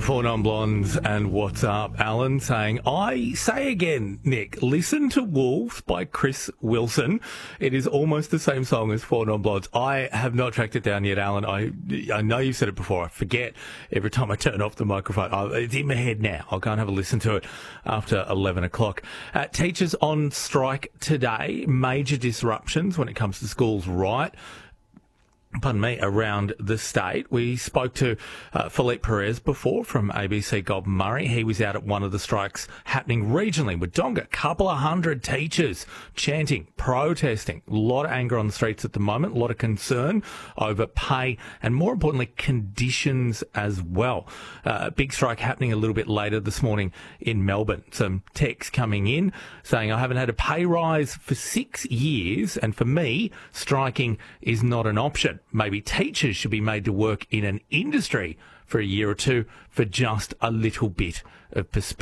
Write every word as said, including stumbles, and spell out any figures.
Four Non-Blondes and What's Up, Alan, saying, I say again, Nick, listen to Wolves by Chris Wilson. It is almost the same song as Four Non-Blondes. I have not tracked it down yet, Alan. I I know you've said it before. I forget every time I turn off the microphone. Oh, it's in my head now. I'll go and have a listen to it after eleven o'clock. Uh, teachers on strike today. Major disruptions when it comes to schools, right? Pardon me, around the state. We spoke to uh, Philippe Perez before from A B C Gob Murray. He was out at one of the strikes happening regionally with Wodonga. Couple of hundred teachers chanting, protesting. A lot of anger on the streets at the moment, a lot of concern over pay and, more importantly, conditions as well. Uh, big strike happening a little bit later this morning in Melbourne. Some texts coming in saying, I haven't had a pay rise for six years, and for me, striking is not an option. Maybe teachers should be made to work in an industry for a year or two for just a little bit of perspective.